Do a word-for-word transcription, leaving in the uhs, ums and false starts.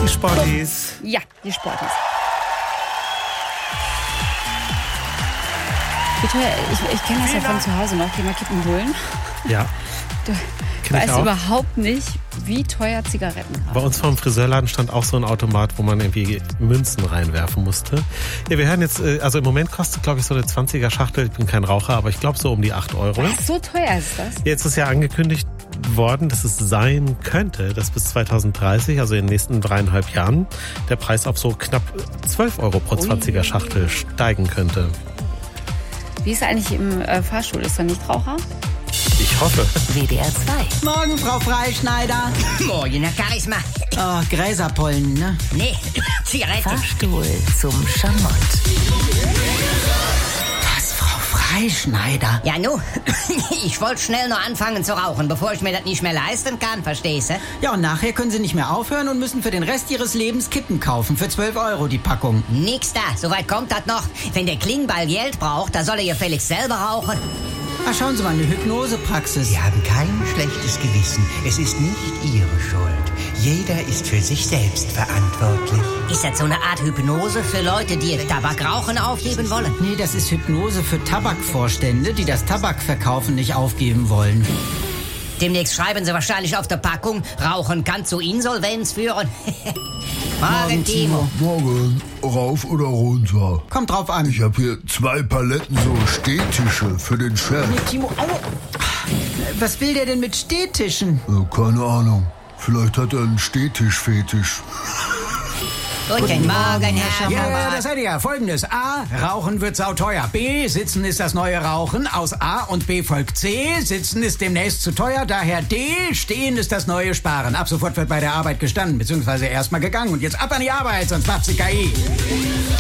Die Sporties. Ja, die Sporties. Wie teuer, ich, ich kenne das ja von zu Hause noch. Geh mal Kippen holen. Ja. Du Kenn ich weißt auch. überhaupt nicht, wie teuer Zigaretten sind. Bei uns vor dem Friseurladen stand auch so ein Automat, wo man irgendwie Münzen reinwerfen musste. Ja, wir hören jetzt, äh, also im Moment kostet, glaube ich, so eine zwanziger Schachtel, ich bin kein Raucher, aber ich glaube so um die acht Euro. Was, so teuer ist das? Jetzt ist ja angekündigt worden, dass es sein könnte, dass bis zweitausenddreißig, also in den nächsten dreieinhalb Jahren, der Preis auf so knapp zwölf Euro pro zwanziger Schachtel steigen könnte. Wie ist eigentlich im äh, Fahrstuhl? Ist er nicht Raucher? Ich hoffe. W D R zwei. Morgen, Frau Freischneider. Morgen, Herr Charisma. Oh, Gräserpollen, ne? Nee, Zigarette. Fahrstuhl zum Schamott. Was, Frau Freischneider? Ja, nu, ich wollte schnell noch anfangen zu rauchen, bevor ich mir das nicht mehr leisten kann, verstehst du? Ja, und nachher können Sie nicht mehr aufhören und müssen für den Rest Ihres Lebens Kippen kaufen. Für zwölf Euro die Packung. Nix da, soweit kommt das noch. Wenn der Klingbeil Geld braucht, da soll er gefälligst selber rauchen. Ach, schauen Sie mal, eine Hypnosepraxis. Sie haben kein schlechtes Gewissen. Es ist nicht Ihre Schuld. Jeder ist für sich selbst verantwortlich. Ist das so eine Art Hypnose für Leute, die Tabakrauchen aufgeben wollen? Nee, das ist Hypnose für Tabakvorstände, die das Tabakverkaufen nicht aufgeben wollen. Demnächst schreiben sie wahrscheinlich auf der Packung, Rauchen kann zu Insolvenz führen. Morgen, Timo. Morgen, rauf oder runter? Kommt drauf an. Ich habe hier zwei Paletten so Stehtische für den Chef. Nee, Timo, au. Was will der denn mit Stehtischen? Ja, keine Ahnung. Vielleicht hat er einen Stehtischfetisch. Guten Morgen, Herr Ja, Schammer. das seid ihr ja. Folgendes. A, Rauchen wird sauteuer. B, Sitzen ist das neue Rauchen. Aus A und B folgt C. Sitzen ist demnächst zu teuer. Daher D, Stehen ist das neue Sparen. Ab sofort wird bei der Arbeit gestanden, beziehungsweise erstmal gegangen. Und jetzt ab an die Arbeit, sonst macht sie K I.